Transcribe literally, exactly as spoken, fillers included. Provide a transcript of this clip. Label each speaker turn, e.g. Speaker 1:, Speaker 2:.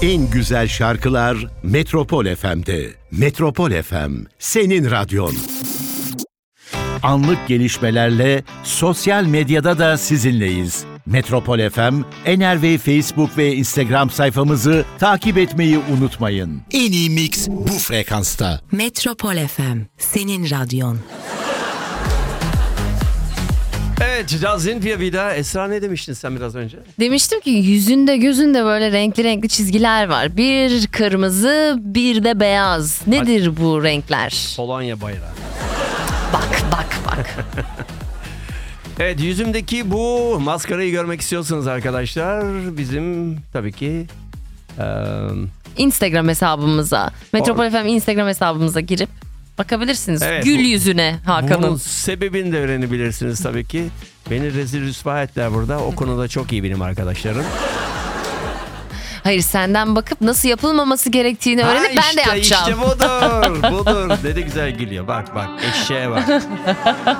Speaker 1: En güzel şarkılar Metropol F M'de. Metropol F M, senin radyon. Anlık gelişmelerle sosyal medyada da sizinleyiz. Metropol F M, Enerve Facebook ve Instagram sayfamızı takip etmeyi unutmayın. En iyi mix bu frekansta.
Speaker 2: Metropol F M, senin radyon.
Speaker 3: Evet, Caz in wir wieder. Esra, ne demiştin sen biraz önce?
Speaker 4: Demiştim ki yüzünde gözünde böyle renkli renkli çizgiler var. Bir kırmızı, bir de beyaz. Nedir Hadi. bu renkler?
Speaker 3: Polonya bayrağı.
Speaker 4: Bak bak bak.
Speaker 3: Evet, yüzümdeki bu maskarayı görmek istiyorsanız arkadaşlar, bizim tabii ki e,
Speaker 4: Instagram hesabımıza, Metropol F M Instagram hesabımıza girip bakabilirsiniz. Evet, Gül bu, yüzüne Hakan'ın.
Speaker 3: Bunun sebebini de öğrenebilirsiniz tabii ki. Beni rezil rüsva ettiler burada. O konuda çok iyi benim arkadaşlarım.
Speaker 4: Hayır, senden bakıp nasıl yapılmaması gerektiğini öğrenip ha, işte, ben de yapacağım.
Speaker 3: İşte budur, budur. Dedi güzel gülüyor. Bak bak, eşeğe bak.